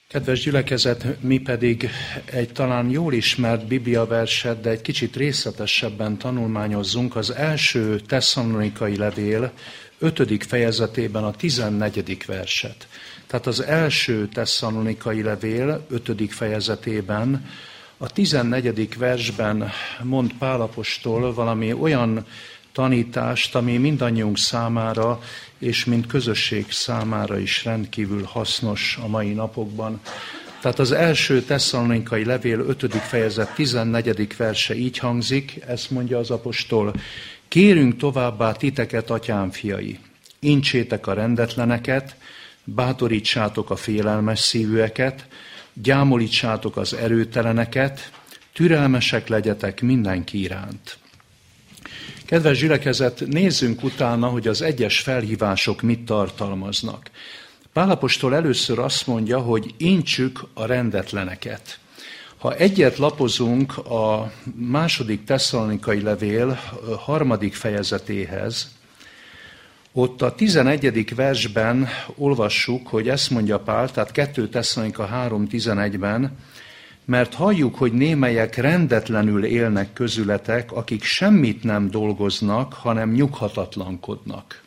Kedves gyülekezet, mi pedig egy talán jól ismert bibliaverset, de egy kicsit részletesebben tanulmányozzunk az első Tesszalonikai levél 5. fejezetében a 14. verset. Tehát az első Tesszalonikai levél 5. fejezetében a 14. versben mond Pál apostol valami olyan tanítást, ami mindannyiunk számára és mint közösség számára is rendkívül hasznos a mai napokban. Tehát az első Tesszalonikai levél 5. fejezet 14. verse így hangzik, ezt mondja az apostol: kérünk továbbá titeket, atyám fiai, intsétek a rendetleneket, bátorítsátok a félelmes szívűeket, gyámolítsátok az erőteleneket, türelmesek legyetek mindenki iránt. Kedves gyülekezet, nézzünk utána, hogy az egyes felhívások mit tartalmaznak. Pál apostol először azt mondja, hogy intsük a rendetleneket. Ha egyet lapozunk a második Tesszalonikai levél 3. fejezetéhez, ott a 11. versben olvassuk, hogy ezt mondja Pál, tehát 2 Tesszalonika 3.11-ben, mert halljuk, hogy némelyek rendetlenül élnek közületek, akik semmit nem dolgoznak, hanem nyughatatlankodnak.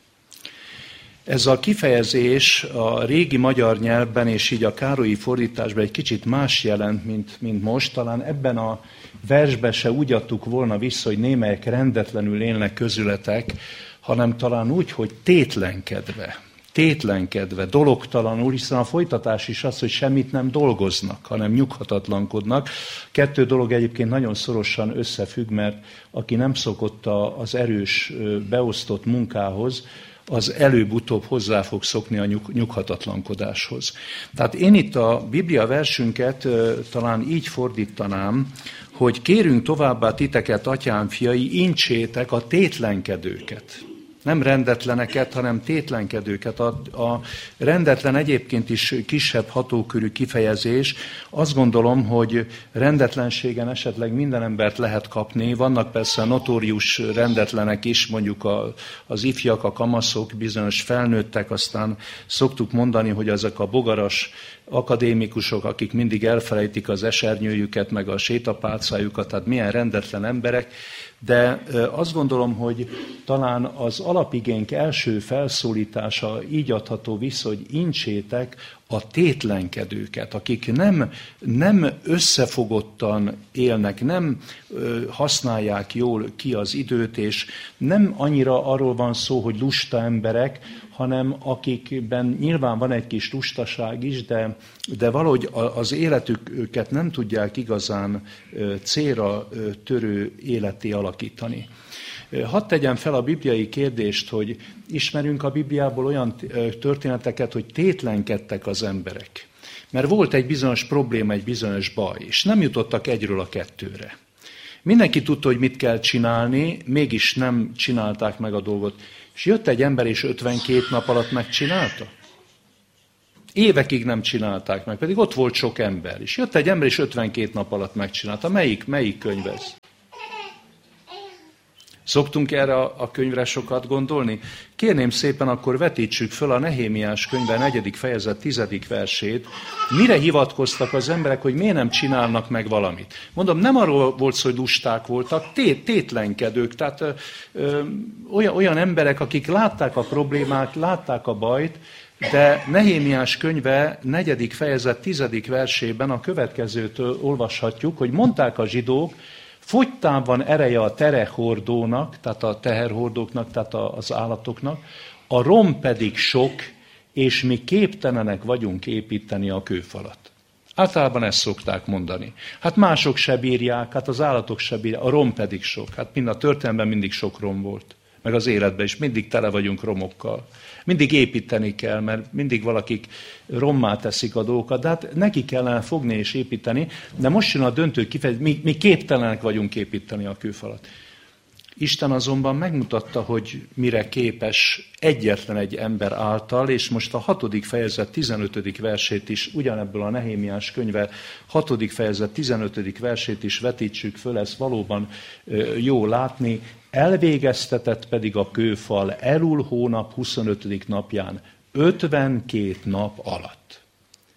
Ez a kifejezés a régi magyar nyelvben és így a károlyi fordításban egy kicsit más jelent, mint most. Talán ebben a versben se úgy adtuk volna vissza, hogy némelyek rendetlenül élnek közületek, hanem talán úgy, hogy tétlenkedve, dologtalanul, hiszen a folytatás is az, hogy semmit nem dolgoznak, hanem nyughatatlankodnak. 2 dolog egyébként nagyon szorosan összefügg, mert aki nem szokott az erős, beosztott munkához, az előbb-utóbb hozzá fog szokni a nyughatatlankodáshoz. Tehát én itt a Biblia versünket talán így fordítanám, hogy kérünk továbbá titeket, atyám fiai, intsétek a tétlenkedőket. Nem rendetleneket, hanem tétlenkedőket. A rendetlen egyébként is kisebb hatókörű kifejezés. Azt gondolom, hogy rendetlenségen esetleg minden embert lehet kapni. Vannak persze notórius rendetlenek is, mondjuk az ifjak, a kamaszok, bizonyos felnőttek, aztán szoktuk mondani, hogy ezek a bogaras akadémikusok, akik mindig elfelejtik az esernyőjüket, meg a sétapálcájukat, tehát milyen rendetlen emberek, de azt gondolom, hogy talán az alapigénk első felszólítása így adható vissza, hogy intsétek a tétlenkedőket, akik nem összefogottan élnek, nem használják jól ki az időt, és nem annyira arról van szó, hogy lusta emberek, hanem akikben nyilván van egy kis lustaság is, de valahogy az életüket nem tudják igazán célra törő életé alakítani. Hadd tegyem fel a bibliai kérdést, hogy ismerünk a Bibliából olyan történeteket, hogy tétlenkedtek az emberek. Mert volt egy bizonyos probléma, egy bizonyos baj, és nem jutottak 1-ről a 2-re. Mindenki tudta, hogy mit kell csinálni, mégis nem csinálták meg a dolgot. És jött egy ember, és 52 nap alatt megcsinálta? Évekig nem csinálták meg, pedig ott volt sok ember. És jött egy ember, és 52 nap alatt megcsinálta. Melyik könyv ez? Szoktunk erre a könyvre sokat gondolni? Kérném szépen, akkor vetítsük föl a Nehémiás könyve 4. fejezet 10. versét. Mire hivatkoztak az emberek, hogy miért nem csinálnak meg valamit? Mondom, nem arról volt szó, hogy lusták voltak, tétlenkedők, tehát olyan emberek, akik látták a problémát, látták a bajt, de Nehémiás könyve 4. fejezet 10. versében a következőt olvashatjuk, hogy mondták a zsidók: fogytán van ereje a terehordónak, tehát a teherhordóknak, tehát az állatoknak, a rom pedig sok, és mi képtelenek vagyunk építeni a kőfalat. Általában ezt szokták mondani. Hát mások se bírják, hát az állatok se bírják, a rom pedig sok. Hát mind a történelemben mindig sok rom volt, meg az életben is mindig tele vagyunk romokkal. Mindig építeni kell, mert mindig valakik rommá teszik a dolgokat, de hát neki kellene fogni és építeni, de most jön a döntő kifejezés, mi képtelenek vagyunk építeni a kőfalat. Isten azonban megmutatta, hogy mire képes egyetlen egy ember által, és most a 6. fejezet 15. versét is, ugyanebből a Nehémiás könyve 6. fejezet 15. versét is vetítsük föl, ez valóban jó látni. Elvégeztetett pedig a kőfal Elul hónap 25. napján, 52 nap alatt.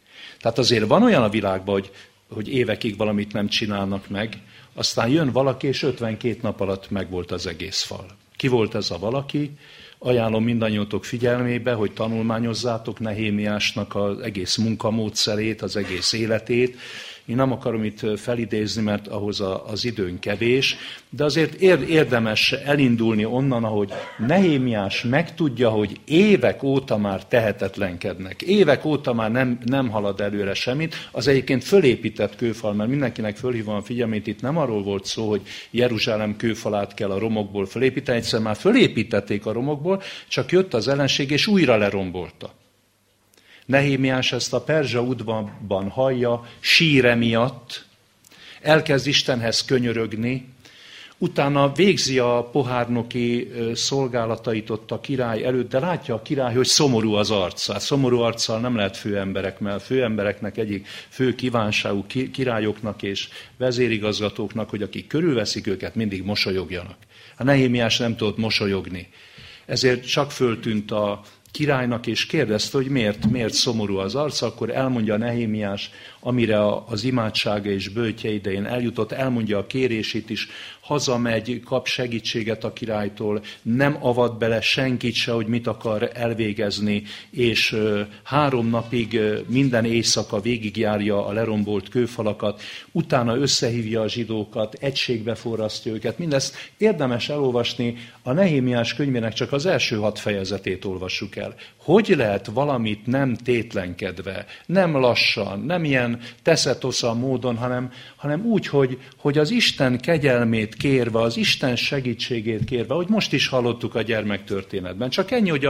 Tehát azért van olyan a világban, hogy évekig valamit nem csinálnak meg, aztán jön valaki, és 52 nap alatt megvolt az egész fal. Ki volt ez a valaki? Ajánlom mindannyiótok figyelmébe, hogy tanulmányozzátok Nehémiásnak az egész munkamódszerét, az egész életét. Én nem akarom itt felidézni, mert ahhoz az időn kevés, de azért érdemes elindulni onnan, ahogy Nehémiás megtudja, hogy évek óta már tehetetlenkednek. Évek óta már nem halad előre semmit. Az egyébként fölépített kőfal, mert mindenkinek fölhívom a figyelmét, itt nem arról volt szó, hogy Jeruzsálem kőfalát kell a romokból fölépíteni, egyszer már fölépítették a romokból, csak jött az ellenség és újra lerombolta. Nehémiás ezt a perzsa udvarban hallja, sír emiatt, elkezd Istenhez könyörögni, utána végzi a pohárnoki szolgálatait ott a király előtt, de látja a király, hogy szomorú az arca. Szomorú arccal nem lehet főemberek, mert főembereknek egyik fő kívánságú királyoknak és vezérigazgatóknak, hogy akik körülveszik őket, mindig mosolyogjanak. A Nehémiás nem tudott mosolyogni. Ezért csak föltűnt a királynak, és kérdezte, hogy miért szomorú az arca, akkor elmondja Nehémiás, amire az imádsága és böltje idején eljutott, elmondja a kérését is, hazamegy, kap segítséget a királytól, nem avat bele senkit se, hogy mit akar elvégezni, és 3 napig minden éjszaka végigjárja a lerombolt kőfalakat, utána összehívja a zsidókat, egységbe forrasztja őket. Mindezt érdemes elolvasni, a Nehémiás könyvének csak az első 6 fejezetét olvassuk el. Hogy lehet valamit nem tétlenkedve, nem lassan, nem ilyen teszetosza módon, hanem úgy, hogy az Isten kegyelmét kérve, az Isten segítségét kérve, hogy most is hallottuk a gyermektörténetben. Csak ennyi, hogy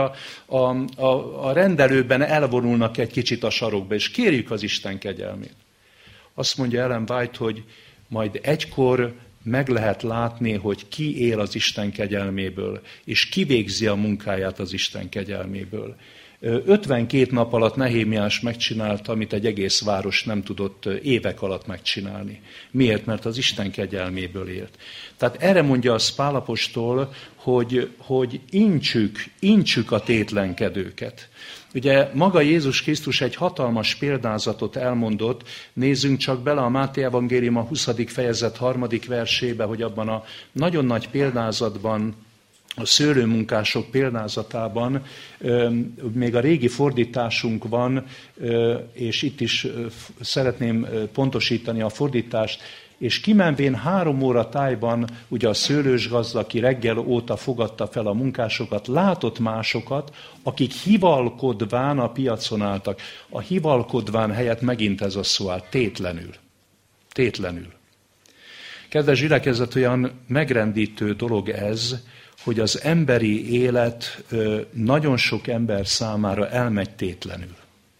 a rendelőben elvonulnak egy kicsit a sarokba, és kérjük az Isten kegyelmét. Azt mondja Ellen White, hogy majd egykor meg lehet látni, hogy ki él az Isten kegyelméből, és ki végzi a munkáját az Isten kegyelméből. 52 nap alatt Nehémiás megcsinálta, amit egy egész város nem tudott évek alatt megcsinálni. Miért? Mert az Isten kegyelméből élt. Tehát erre mondja a Pál apostol, hogy intsük a tétlenkedőket. Ugye maga Jézus Krisztus egy hatalmas példázatot elmondott, nézzünk csak bele a Máté evangélium a 20. fejezet 3. versébe, hogy abban a nagyon nagy példázatban, a szőlőmunkások példázatában, még a régi fordításunk van, és itt is szeretném pontosítani a fordítást, és kimenvén 3 óra tájban, ugye a szőlősgazda, aki reggel óta fogadta fel a munkásokat, látott másokat, akik hivalkodván a piacon álltak. A hivalkodván helyett megint ez a szó áll, tétlenül. Tétlenül. Kedves gyülekezet, olyan megrendítő dolog ez, hogy az emberi élet nagyon sok ember számára elmegy tétlenül.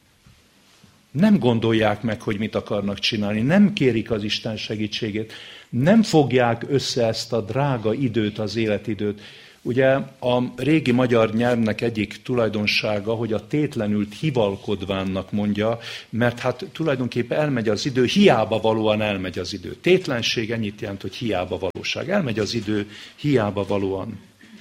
Nem gondolják meg, hogy mit akarnak csinálni, nem kérik az Isten segítségét, nem fogják össze ezt a drága időt, az életidőt. Ugye a régi magyar nyelvnek egyik tulajdonsága, hogy a tétlenült hivalkodvánnak mondja, mert hát tulajdonképpen elmegy az idő, hiába valóan elmegy az idő. Tétlenség ennyit jelent, hogy hiába valóság. Elmegy az idő, hiába valóan.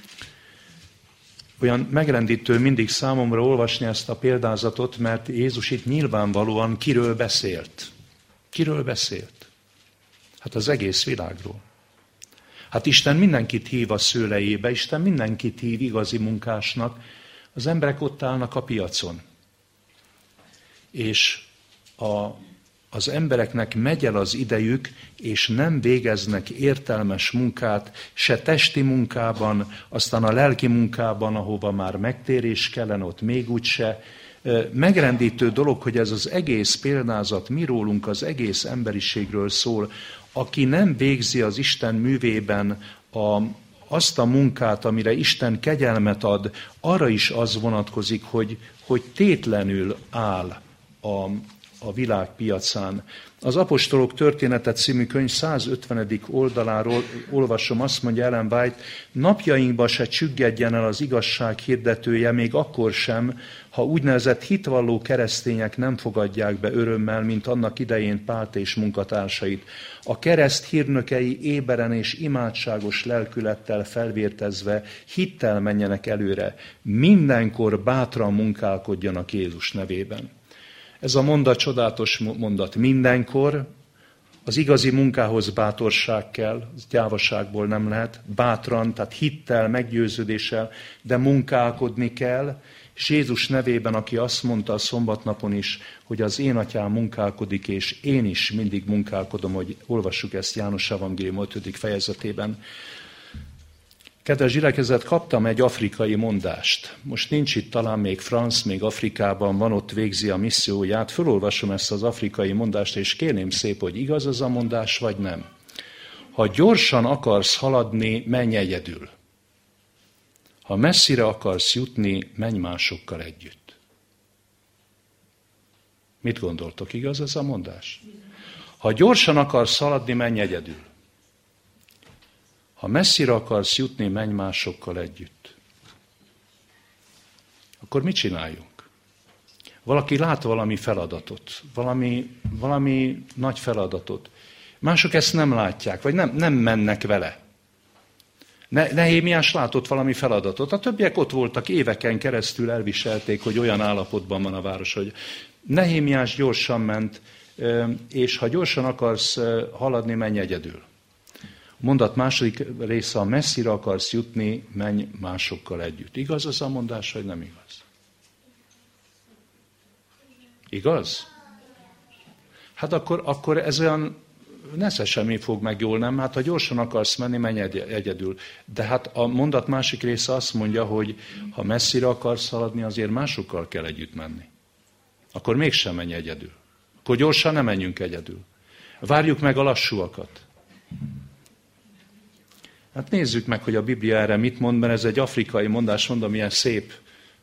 Olyan megrendítő mindig számomra olvasni ezt a példázatot, mert Jézus itt nyilvánvalóan kiről beszélt. Kiről beszélt? Hát az egész világról. Hát Isten mindenkit hív a szőlejébe, Isten mindenkit hív igazi munkásnak. Az emberek ott állnak a piacon. És az embereknek megy el az idejük, és nem végeznek értelmes munkát, se testi munkában, aztán a lelki munkában, ahova már megtérés kellene, ott még úgyse. Megrendítő dolog, hogy ez az egész példázat mirólunk, az egész emberiségről szól, aki nem végzi az Isten művében azt a munkát, amire Isten kegyelmet ad, arra is az vonatkozik, hogy tétlenül áll a világ piacán. Az Apostolok története című könyv 150. oldaláról olvasom, azt mondja Ellen White, napjainkban se csüggedjen el az igazság hirdetője, még akkor sem, ha úgynevezett hitvalló keresztények nem fogadják be örömmel, mint annak idején Pált és munkatársait. A kereszt hírnökei éberen és imádságos lelkülettel felvértezve hittel menjenek előre, mindenkor bátran munkálkodjanak Jézus nevében. Ez a mondat csodálatos mondat. Mindenkor az igazi munkához bátorság kell, az gyávaságból nem lehet, bátran, tehát hittel, meggyőződéssel, de munkálkodni kell, és Jézus nevében, aki azt mondta a szombatnapon is, hogy az én atyám munkálkodik, és én is mindig munkálkodom, hogy olvassuk ezt János evangélium 5. fejezetében. Kedves gyülekezet, kaptam egy afrikai mondást. Most nincs itt talán még Franz, még Afrikában van, ott végzi a misszióját. Fölolvasom ezt az afrikai mondást, és kérném szép, hogy igaz az a mondás, vagy nem. Ha gyorsan akarsz haladni, menj egyedül. Ha messzire akarsz jutni, menj másokkal együtt. Mit gondoltok, igaz ez a mondás? Ha gyorsan akarsz haladni, menj egyedül. Ha messzire akarsz jutni, menj másokkal együtt. Akkor mit csináljunk? Valaki lát valami feladatot, valami nagy feladatot. Mások ezt nem látják, vagy nem mennek vele. Nehémiás látott valami feladatot. A többiek ott voltak, éveken keresztül elviselték, hogy olyan állapotban van a város, hogy Nehémiás gyorsan ment, és ha gyorsan akarsz haladni, menj egyedül. A mondat második része, ha messzire akarsz jutni, menj másokkal együtt. Igaz az a mondás, vagy nem igaz? Igaz? Hát akkor ez olyan nesze semmi fog meg jól, nem? Hát ha gyorsan akarsz menni, menj egyedül. De hát a mondat másik része azt mondja, hogy ha messzire akarsz haladni, azért másokkal kell együtt menni. Akkor mégsem menj egyedül. Akkor gyorsan nem menjünk egyedül. Várjuk meg a lassúakat. Hát nézzük meg, hogy a Biblia erre mit mond, mert ez egy afrikai mondás, mondom, ilyen szép,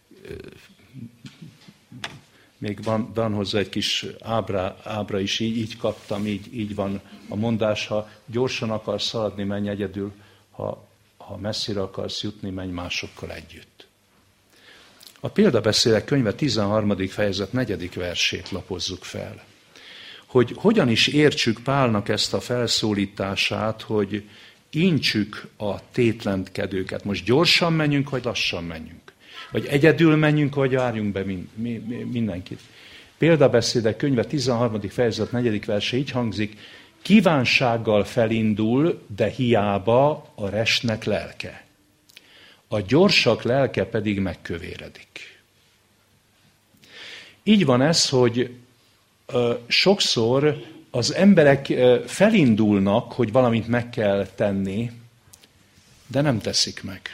még van hozzá egy kis ábra is, így kaptam, így van a mondás, ha gyorsan akarsz szaladni, menj egyedül, ha messzire akarsz jutni, menj másokkal együtt. A Példabeszédek könyve 13. fejezet 4. versét lapozzuk fel. Hogy hogyan is értsük Pálnak ezt a felszólítását, hogy intsük a tétlenkedőket. Most gyorsan menjünk, vagy lassan menjünk? Vagy egyedül menjünk, vagy várjunk be mindenkit? Példabeszédek könyve 13. fejezet 4. verse így hangzik, kívánsággal felindul, de hiába a resnek lelke. A gyorsak lelke pedig megkövéredik. Így van ez, hogy sokszor az emberek felindulnak, hogy valamit meg kell tenni, de nem teszik meg.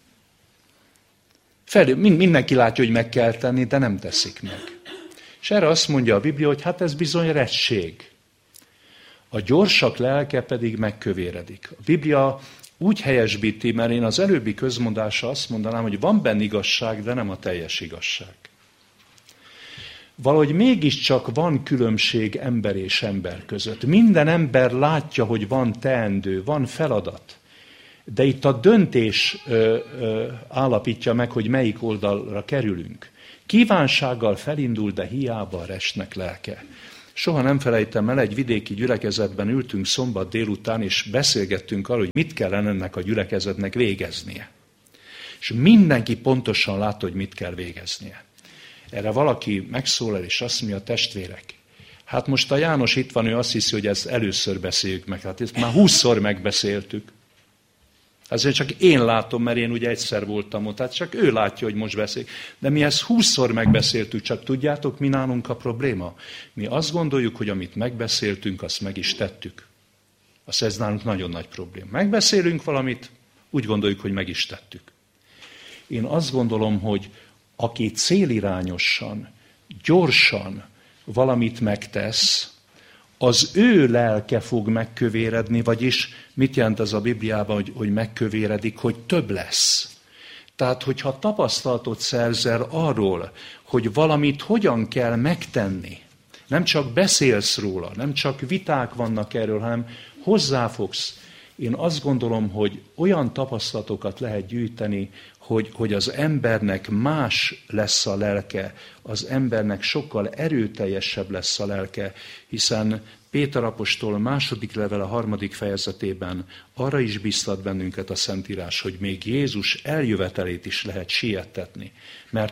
Mindenki látja, hogy meg kell tenni, de nem teszik meg. És erre azt mondja a Biblia, hogy hát ez bizony rettség. A gyorsak lelke pedig megkövéredik. A Biblia úgy helyesbíti, mert én az előbbi közmondásra azt mondanám, hogy van benne igazság, de nem a teljes igazság. Valahogy mégiscsak van különbség ember és ember között. Minden ember látja, hogy van teendő, van feladat. De itt a döntés állapítja meg, hogy melyik oldalra kerülünk. Kívánsággal felindul, de hiába resnek lelke. Soha nem felejtem el, egy vidéki gyülekezetben ültünk szombat délután, és beszélgettünk arról, hogy mit kellene ennek a gyülekezetnek végeznie. És mindenki pontosan látta, hogy mit kell végeznie. Erre valaki megszólal, és azt mondja, testvérek, hát most a János itt van, ő azt hiszi, hogy ezt először beszéljük meg. Hát ezt már 20-szor megbeszéltük. Azért csak én látom, mert én ugye egyszer voltam ott, tehát csak ő látja, hogy most beszél. De mi ezt 20-szor megbeszéltük, csak tudjátok, mi nálunk a probléma? Mi azt gondoljuk, hogy amit megbeszéltünk, azt meg is tettük. Azt ez nálunk nagyon nagy probléma. Megbeszélünk valamit, úgy gondoljuk, hogy meg is tettük. Én azt gondolom, hogy aki célirányosan, gyorsan valamit megtesz, az ő lelke fog megkövéredni, vagyis mit jelent ez a Bibliában, hogy megkövéredik, hogy több lesz. Tehát, hogyha tapasztalatot szerzel arról, hogy valamit hogyan kell megtenni, nem csak beszélsz róla, nem csak viták vannak erről, hanem hozzáfogsz. Én azt gondolom, hogy olyan tapasztalatokat lehet gyűjteni, hogy az embernek más lesz a lelke, az embernek sokkal erőteljesebb lesz a lelke, hiszen Péter apostol második levele 3. fejezetében arra is biztat bennünket a Szentírás, hogy még Jézus eljövetelét is lehet siettetni. Mert ha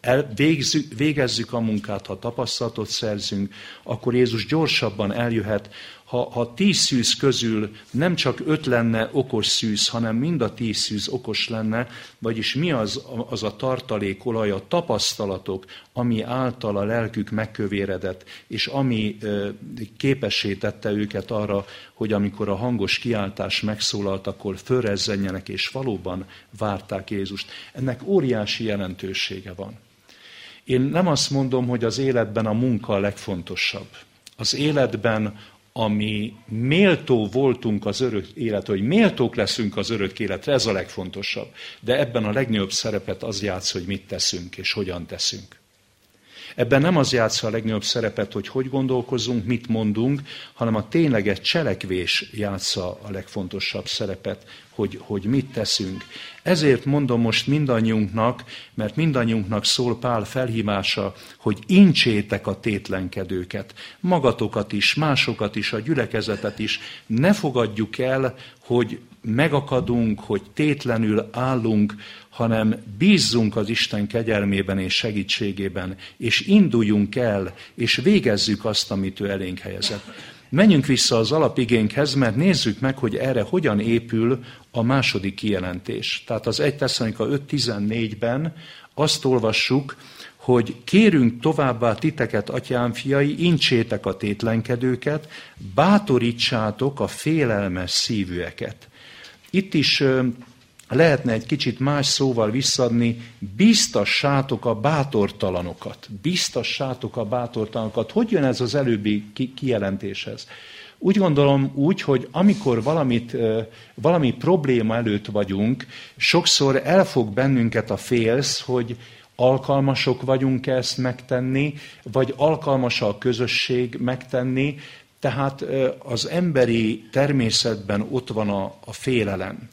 végezzük a munkát, ha tapasztalatot szerzünk, akkor Jézus gyorsabban eljöhet. Ha 10 szűz közül nem csak 5 lenne okos szűz, hanem mind a 10 szűz okos lenne, vagyis mi az a tartalékolaj, a tapasztalatok, ami által a lelkük megkövéredett, és ami képessé tette őket arra, hogy amikor a hangos kiáltás megszólalt, akkor fölrezzenjenek, és valóban várták Jézust. Ennek óriási jelentősége van. Én nem azt mondom, hogy az életben a munka a legfontosabb. Az életben, ami méltó voltunk az örök életre, hogy méltók leszünk az örök életre, ez a legfontosabb. De ebben a legnagyobb szerepet az játsz, hogy mit teszünk és hogyan teszünk. Ebben nem az játsza a legnagyobb szerepet, hogy gondolkozunk, mit mondunk, hanem a tényleges cselekvés játsza a legfontosabb szerepet, hogy mit teszünk. Ezért mondom most mindannyiunknak, mert mindannyiunknak szól Pál felhívása, hogy incsétek a tétlenkedőket, magatokat is, másokat is, a gyülekezetet is. Ne fogadjuk el, hogy megakadunk, hogy tétlenül állunk, hanem bízzunk az Isten kegyelmében és segítségében, és induljunk el, és végezzük azt, amit ő elénk helyezett. Menjünk vissza az alapigénkhez, mert nézzük meg, hogy erre hogyan épül a második kijelentés. Tehát az 1 Tesszalonika 5.14-ben azt olvassuk, hogy kérünk továbbá titeket, atyám fiai, incsétek a tétlenkedőket, bátorítsátok a félelmes szívűeket. Itt is lehetne egy kicsit más szóval visszadni, bíztassátok a bátortalanokat. Bíztassátok a bátortalanokat. Hogy jön ez az előbbi kijelentéshez? Úgy gondolom úgy, hogy amikor valami probléma előtt vagyunk, sokszor elfog bennünket a félsz, hogy alkalmasok vagyunk ezt megtenni, vagy alkalmas a közösség megtenni, tehát az emberi természetben ott van a félelem.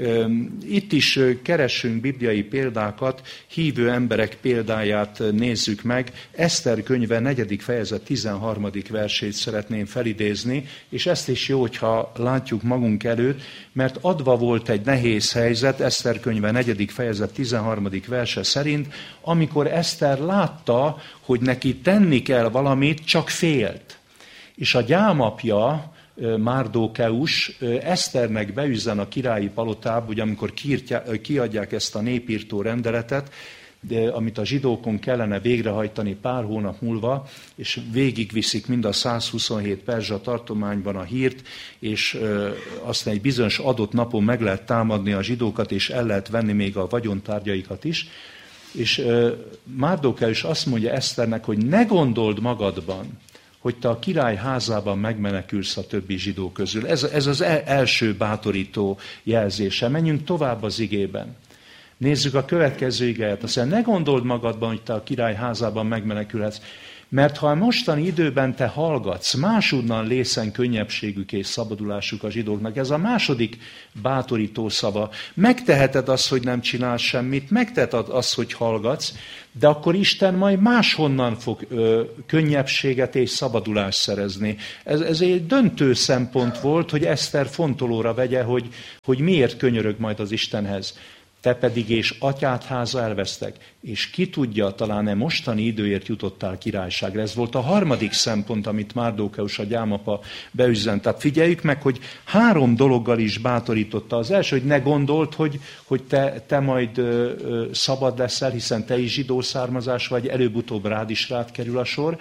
Itt is keressünk bibliai példákat, hívő emberek példáját nézzük meg. Eszter könyve 4. fejezet 13. versét szeretném felidézni, és ezt is jó, hogyha látjuk magunk előtt, mert adva volt egy nehéz helyzet, Eszter könyve 4. fejezet 13. verse szerint, amikor Eszter látta, hogy neki tenni kell valamit, csak félt. És a gyámapja, Márdókeus Eszternek beüzen a királyi palotába, ugye amikor kiadják ezt a népírtó rendeletet, amit a zsidókon kellene végrehajtani pár hónap múlva, és végigviszik mind a 127 perzsa tartományban a hírt, és aztán egy bizonyos adott napon meg lehet támadni a zsidókat, és el lehet venni még a vagyontárgyaikat is. És Márdókeus azt mondja Eszternek, hogy ne gondold magadban, hogy te a király házában megmenekülsz a többi zsidó közül. Ez az első bátorító jelzése. Menjünk tovább az igében. Nézzük a következő igéjét. Azt mondja, ne gondold magadban, hogy te a király házában megmenekülhetsz, mert ha a mostani időben te hallgatsz, másonnan lészen könnyebbségük és szabadulásuk a zsidóknak. Ez a második bátorító szava. Megteheted azt, hogy nem csinálsz semmit, megteheted azt, hogy hallgatsz, de akkor Isten majd máshonnan fog könnyebbséget és szabadulást szerezni. Ez egy döntő szempont volt, hogy Eszter fontolóra vegye, hogy miért könyörög majd az Istenhez. Te pedig és atyád háza elvesztek, és ki tudja, talán mostani időért jutottál királyságra. Ez volt a harmadik szempont, amit Márdókeus a gyámapa beüzzent. Tehát figyeljük meg, hogy 3 dologgal is bátorította. Az első, hogy ne gondold, hogy te majd szabad leszel, hiszen te is zsidó származás vagy, előbb-utóbb rád kerül a sor.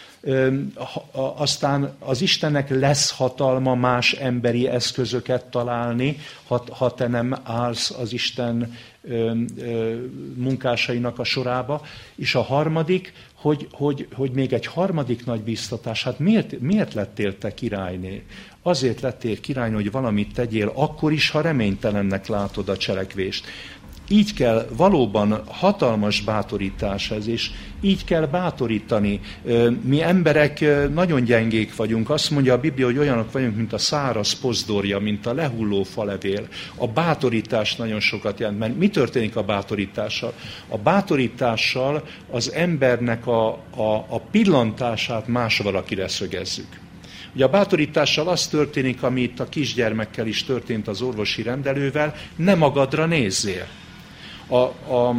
Aztán az Istennek lesz hatalma más emberi eszközöket találni, ha te nem állsz az Isten munkásainak a sorába. És a harmadik, hogy még egy harmadik nagy bíztatás, hát miért lettél te királyné? Azért lettél királyné, hogy valamit tegyél, akkor is, ha reménytelennek látod a cselekvést. Így kell valóban hatalmas bátorítás ez, és így kell bátorítani. Mi emberek nagyon gyengék vagyunk. Azt mondja a Biblia, hogy olyanok vagyunk, mint a száraz pozdorja, mint a lehulló falevél. A bátorítás nagyon sokat jelent. Mert mi történik a bátorítással? A bátorítással az embernek a pillantását más valakire szögezzük. Ugye a bátorítással az történik, ami itt a kisgyermekkel is történt az orvosi rendelővel, ne magadra nézzél.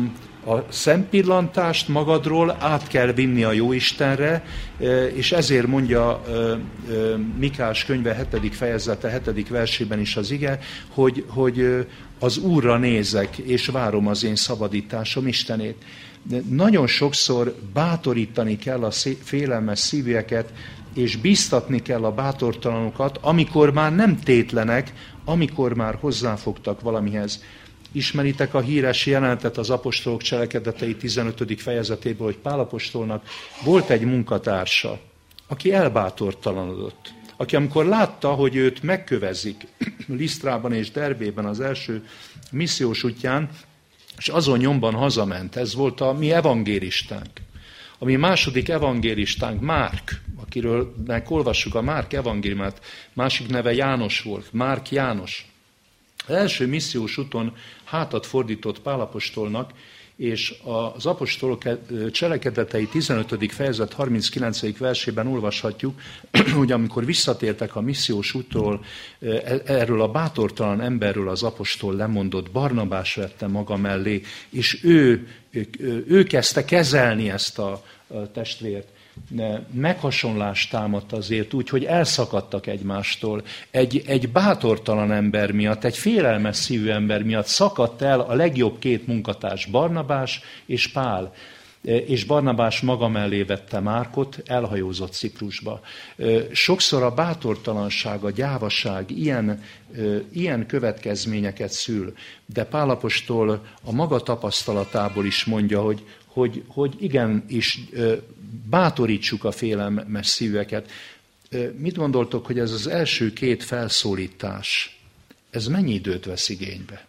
A szempillantást magadról át kell vinni a Jóistenre, és ezért mondja Mikás könyve 7. fejezete 7. versében is az ige, hogy az Úrra nézek, és várom az én szabadításom Istenét. De nagyon sokszor bátorítani kell a félelmes szívűeket, és bíztatni kell a bátortalanokat, amikor már nem tétlenek, amikor már hozzáfogtak valamihez. Ismeritek a híres jelenetet az apostolok cselekedetei 15. fejezetéből, hogy Pál apostolnak volt egy munkatársa, aki elbátortalanodott, aki amikor látta, hogy őt megkövezik Lisztrában és Derbében az első missziós útján, és azon nyomban hazament. Ez volt a mi evangélistánk. A mi második evangélistánk Márk, akiről olvassuk a Márk evangéliumát, másik neve János volt, Márk János. Az első missziós úton hátat fordított Pál apostolnak, és az apostolok cselekedetei 15. fejezet 39. versében olvashatjuk, hogy amikor visszatértek a missziós útról, erről a bátortalan emberről az apostol lemondott, Barnabás vette maga mellé, és ő kezdte kezelni ezt a testvért. Meghasonlást támadt azért úgy, hogy elszakadtak egymástól. Egy bátortalan ember miatt, egy félelmes szívű ember miatt szakadt el a legjobb két munkatárs, Barnabás és Pál. És Barnabás maga mellé vette Márkot, elhajózott Ciprusba. Sokszor a bátortalanság, a gyávaság ilyen következményeket szül, de Pál apostol a maga tapasztalatából is mondja, hogy igenis bátorítsuk a félelmes szíveket. Mit gondoltok, hogy ez az első két felszólítás, ez mennyi időt vesz igénybe?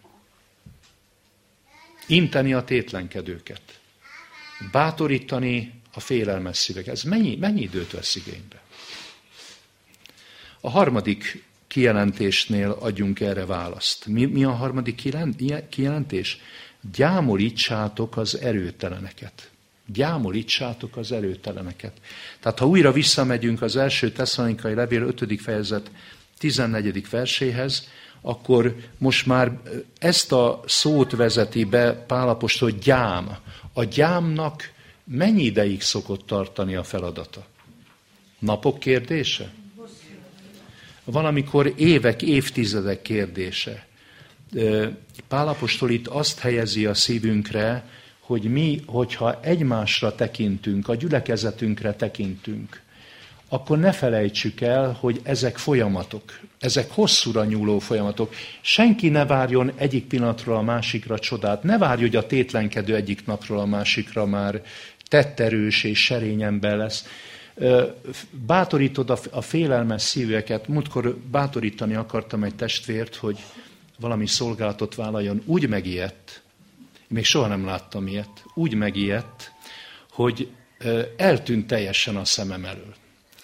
Inteni a tétlenkedőket, bátorítani a félelmes szíveket. Ez mennyi időt vesz igénybe? A harmadik kijelentésnél adjunk erre választ. Mi a harmadik kijelentés? Gyámolítsátok az erőteleneket. Gyámolítsátok az erőteleneket. Tehát ha újra visszamegyünk az első Tesszalonikai levél 5. fejezet 14. verséhez, akkor most már ezt a szót vezeti be Pál apostol, hogy gyám. A gyámnak mennyi ideig szokott tartani a feladata? Napok kérdése? Valamikor évek, évtizedek kérdése. Pál apostol itt azt helyezi a szívünkre, hogy mi, hogyha egymásra tekintünk, a gyülekezetünkre tekintünk, akkor ne felejtsük el, hogy ezek folyamatok, ezek hosszúra nyúló folyamatok. Senki ne várjon egyik pillanatról a másikra csodát, ne várj, hogy a tétlenkedő egyik napról a másikra már tetterős és serény ember lesz. Bátorítod a félelmes szívűeket. Múltkor bátorítani akartam egy testvért, hogy valami szolgálatot vállaljon. Úgy megijedt, még soha nem láttam ilyet, úgy megijedt, hogy eltűnt teljesen a szemem elől.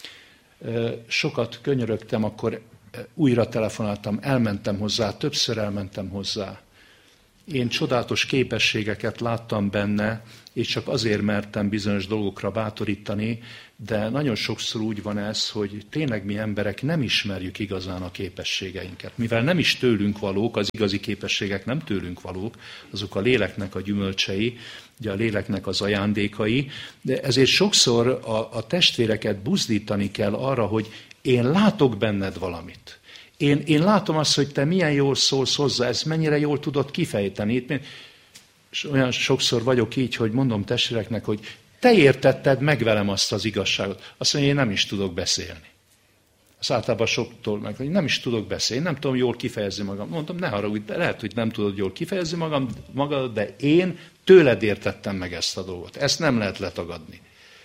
Sokat könyörögtem, akkor újra telefonáltam, elmentem hozzá, többször elmentem hozzá. Én csodálatos képességeket láttam benne, és csak azért mertem bizonyos dolgokra bátorítani, de nagyon sokszor úgy van ez, hogy tényleg mi emberek nem ismerjük igazán a képességeinket. Mivel nem is tőlünk valók, az igazi képességek nem tőlünk valók, azok a léleknek a gyümölcsei, ugye a léleknek az ajándékai, de ezért sokszor a testvéreket buzdítani kell arra, hogy én látok benned valamit. Én látom azt, hogy te milyen jól szólsz hozzá, ezt mennyire jól tudod kifejteni. És olyan sokszor vagyok így, hogy mondom testvéreknek, hogy te értetted meg velem azt az igazságot. Azt mondja, én nem is tudok beszélni. Azt általában soktól meg, hogy nem is tudok beszélni, nem tudom jól kifejezni magam. Mondtam, ne haragudj, lehet, hogy nem tudod jól kifejezni magad, de én tőled értettem meg ezt a dolgot. Ezt nem lehet letagadni.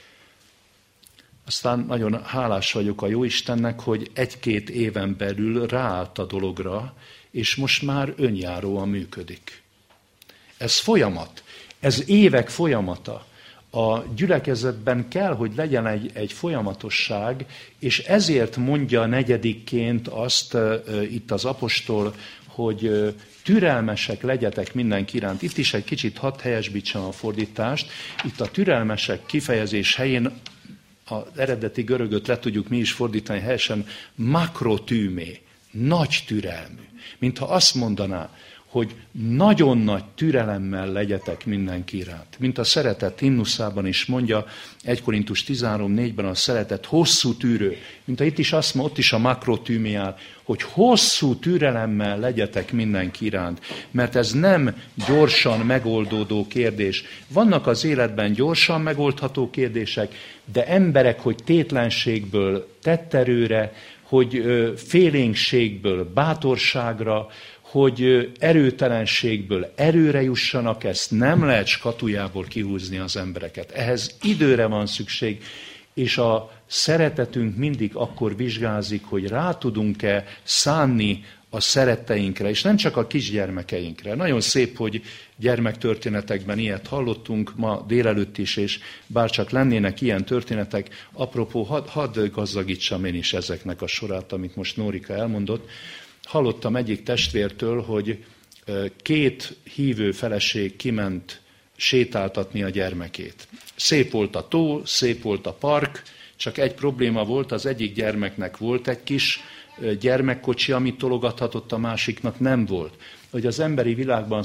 Aztán nagyon hálás vagyok a Jóistennek, hogy 1-2 éven belül ráállt a dologra, és most már önjáróan működik. Ez folyamat, ez évek folyamata. A gyülekezetben kell, hogy legyen egy folyamatosság, és ezért mondja negyedikként azt itt az apostol, hogy türelmesek legyetek mindenki iránt. Itt is egy kicsit hadd helyesbítsem a fordítást. Itt a türelmesek kifejezés helyén az eredeti görögöt le tudjuk mi is fordítani helyesen, makrotűmé, nagy türelmű. Mintha azt mondaná, hogy nagyon nagy türelemmel legyetek mindenki iránt. Mint a szeretet himnuszában is mondja, 1 Korintus 13:4-ben a szeretet hosszú tűrő, mint itt is azt mondja, ott is a makrotűmiál, hogy hosszú türelemmel legyetek mindenki iránt, mert ez nem gyorsan megoldódó kérdés. Vannak az életben gyorsan megoldható kérdések, de emberek, hogy tétlenségből tetterőre, hogy félénkségből bátorságra, hogy erőtelenségből erőre jussanak, ezt nem lehet skatujából kihúzni az embereket. Ehhez időre van szükség, és a szeretetünk mindig akkor vizsgázik, hogy rá tudunk-e szánni a szeretteinkre, és nem csak a kisgyermekeinkre. Nagyon szép, hogy gyermektörténetekben ilyet hallottunk ma délelőtt is, és bárcsak lennének ilyen történetek, apropó, hadd gazdagítsam én is ezeknek a sorát, amit most Nórika elmondott. Hallottam egyik testvértől, hogy 2 hívő feleség kiment sétáltatni a gyermekét. Szép volt a tó, szép volt a park, csak egy probléma volt, az egyik gyermeknek volt egy kis gyermekkocsi, amit tologathatott, a másiknak nem volt. Hogy az emberi világban